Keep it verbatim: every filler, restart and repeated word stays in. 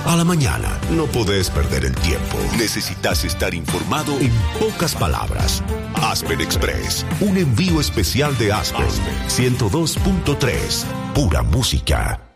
A la mañana no podés perder el tiempo. Necesitas estar informado en pocas palabras. Aspen Express, un envío especial de Aspen ciento dos punto tres, pura música.